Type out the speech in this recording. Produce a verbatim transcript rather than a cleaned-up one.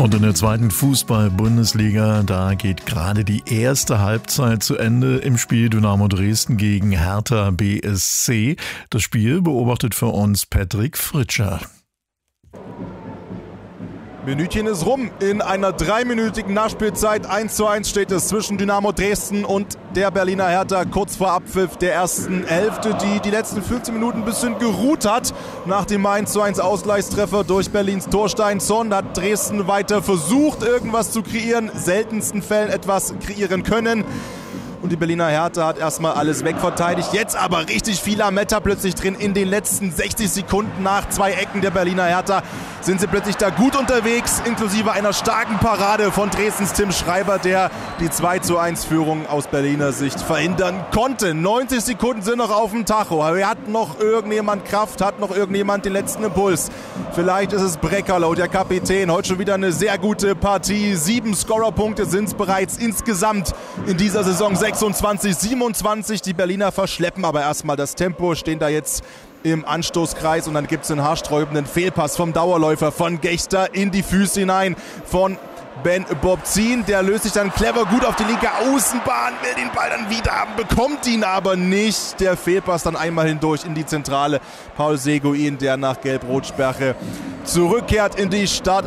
Und in der zweiten Fußball-Bundesliga, da geht gerade die erste Halbzeit zu Ende im Spiel Dynamo Dresden gegen Hertha B S C. Das Spiel beobachtet für uns Patrick Fritscher. Minütchen ist rum. In einer dreiminütigen Nachspielzeit eins zu eins steht es zwischen Dynamo Dresden und der Berliner Hertha kurz vor Abpfiff der ersten Hälfte, die die letzten fünfzehn Minuten ein bisschen geruht hat. Nach dem eins zu eins Ausgleichstreffer durch Berlins Thorsteinsson hat Dresden weiter versucht, irgendwas zu kreieren, seltensten Fällen etwas kreieren können. Und die Berliner Hertha hat erstmal alles wegverteidigt. Jetzt aber richtig viel Lametta plötzlich drin. In den letzten sechzig Sekunden nach zwei Ecken der Berliner Hertha sind sie plötzlich da gut unterwegs, inklusive einer starken Parade von Dresdens Tim Schreiber, der die zwei zu eins Führung aus Berliner Sicht verhindern konnte. neunzig Sekunden sind noch auf dem Tacho. Aber hat noch irgendjemand Kraft, hat noch irgendjemand den letzten Impuls. Vielleicht ist es Breckerloh, der Kapitän. Heute schon wieder eine sehr gute Partie. Sieben Scorerpunkte sind es bereits insgesamt in dieser Saison. sechsundzwanzig, siebenundzwanzig. Die Berliner verschleppen aber erstmal das Tempo, stehen da jetzt im Anstoßkreis und dann gibt es einen haarsträubenden Fehlpass vom Dauerläufer von Gechter in die Füße hinein von Ben Bobzin. Der löst sich dann clever gut auf die linke Außenbahn, will den Ball dann wieder haben, bekommt ihn aber nicht. Der Fehlpass dann einmal hindurch in die Zentrale. Paul Seguin, der nach Gelb-Rot-Sperre zurückkehrt in die Start.